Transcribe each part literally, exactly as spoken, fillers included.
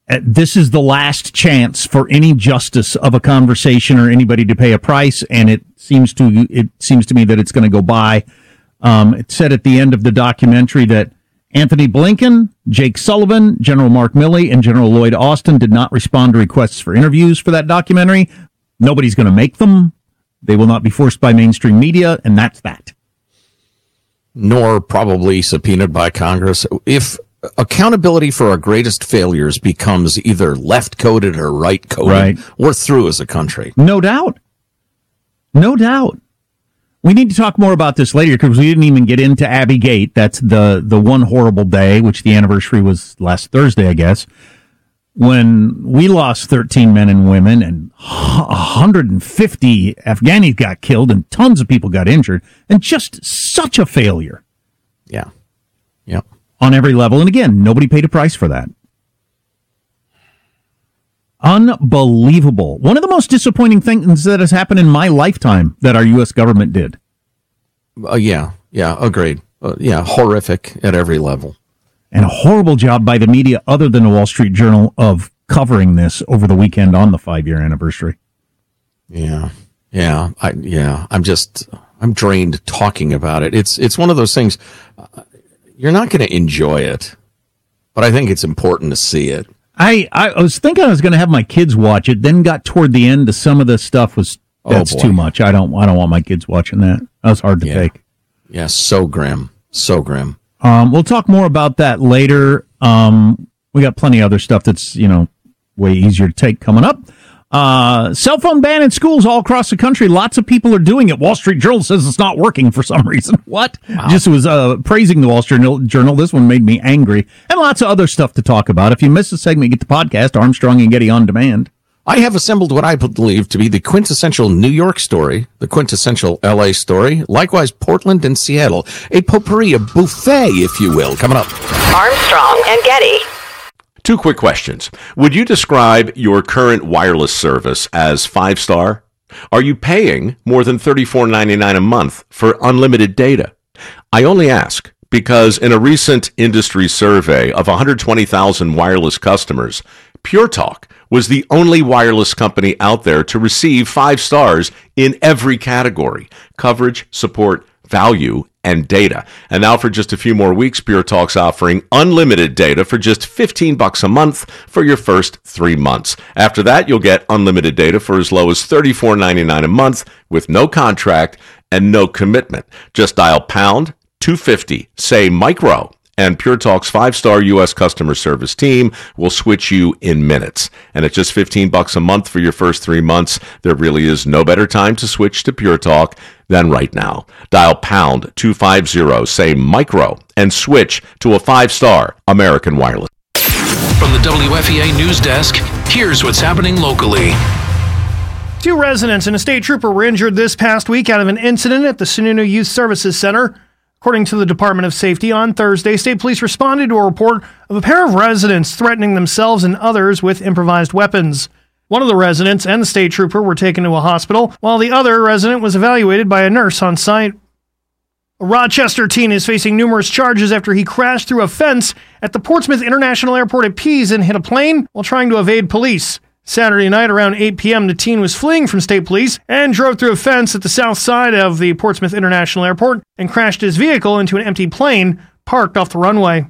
Uh, this is the last chance for any justice of a conversation or anybody to pay a price, and it seems to it seems to me that it's going to go by. Um, it said at the end of the documentary that Anthony Blinken, Jake Sullivan, General Mark Milley, and General Lloyd Austin did not respond to requests for interviews for that documentary. Nobody's going to make them. They will not be forced by mainstream media, and that's that. Nor probably subpoenaed by Congress. If accountability for our greatest failures becomes either left-coded or right-coded, right. we're through as a country. No doubt. No doubt. We need to talk more about this later because we didn't even get into Abbey Gate. That's the, the one horrible day, which the anniversary was last Thursday, I guess, when we lost thirteen men and women and one hundred fifty Afghanis got killed and tons of people got injured, and just such a failure. Yeah. Yeah. On every level. And again, nobody paid a price for that. Unbelievable. One of the most disappointing things that has happened in my lifetime that our U S government did. Uh, yeah, yeah, agreed. Uh, yeah, horrific at every level. And a horrible job by the media other than the Wall Street Journal of covering this over the weekend on the five-year anniversary. Yeah, yeah, I, yeah. I'm just, I'm drained talking about it. It's, it's one of those things, uh, you're not going to enjoy it, but I think it's important to see it. I, I was thinking I was going to have my kids watch it, then got toward the end to some of the stuff was, that's oh too much. I don't I don't want my kids watching that. That was hard to yeah. take. Yeah, so grim. So grim. Um, we'll talk more about that later. Um, we got plenty of other stuff that's, you know, way easier to take coming up. Uh, cell phone ban in schools all across the country. Lots of people are doing it. Wall Street Journal says it's not working for some reason. What? Wow. Just was uh, praising the Wall Street Journal. This one made me angry. And lots of other stuff to talk about. If you missed the segment, get the podcast, Armstrong and Getty On Demand. I have assembled what I believe to be the quintessential New York story, the quintessential L A story, likewise Portland and Seattle. A potpourri, a buffet, if you will. Coming up. Armstrong and Getty. Two quick questions. Would you describe your current wireless service as five-star? Are you paying more than thirty-four ninety-nine a month for unlimited data? I only ask because in a recent industry survey of one hundred twenty thousand wireless customers, Pure Talk was the only wireless company out there to receive five stars in every category: coverage, support, value, and data. And now for just a few more weeks, Pure Talk's offering unlimited data for just fifteen bucks a month for your first three months. After that, you'll get unlimited data for as low as thirty-four ninety-nine a month with no contract and no commitment. Just dial pound two fifty, say micro, and Pure Talk's five-star U S customer service team will switch you in minutes. And at just fifteen bucks a month for your first three months, there really is no better time to switch to Pure Talk than right now. Dial pound two fifty, say micro, and switch to a five-star American Wireless. From the W F E A News Desk, here's what's happening locally. Two residents and a state trooper were injured this past week out of an incident at the Sununu Youth Services Center. According to the Department of Safety, on Thursday, state police responded to a report of a pair of residents threatening themselves and others with improvised weapons. One of the residents and the state trooper were taken to a hospital, while the other resident was evaluated by a nurse on site. A Rochester teen is facing numerous charges after he crashed through a fence at the Portsmouth International Airport at Pease and hit a plane while trying to evade police. Saturday night around eight p.m., the teen was fleeing from state police and drove through a fence at the south side of the Portsmouth International Airport and crashed his vehicle into an empty plane parked off the runway.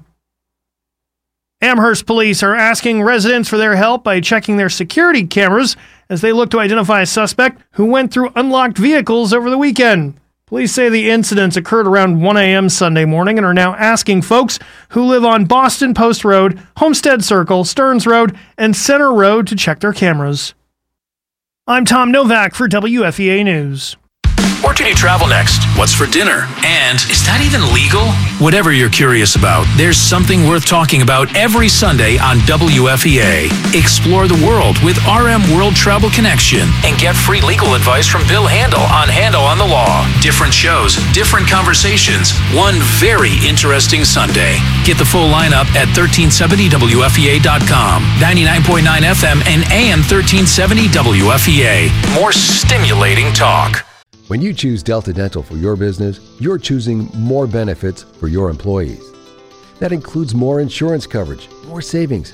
Amherst police are asking residents for their help by checking their security cameras as they look to identify a suspect who went through unlocked vehicles over the weekend. Police say the incidents occurred around one a.m. Sunday morning and are now asking folks who live on Boston Post Road, Homestead Circle, Stearns Road, and Center Road to check their cameras. I'm Tom Novak for W F E A News. Where can you travel next? What's for dinner? And is that even legal? Whatever you're curious about, there's something worth talking about every Sunday on W F E A. Explore the world with R M World Travel Connection and get free legal advice from Bill Handel on Handel on the Law. Different shows, different conversations, one very interesting Sunday. Get the full lineup at thirteen seventy W F E A dot com, ninety-nine point nine F M and A M thirteen seventy W F E A. More stimulating talk. When you choose Delta Dental for your business, you're choosing more benefits for your employees. That includes more insurance coverage, more savings,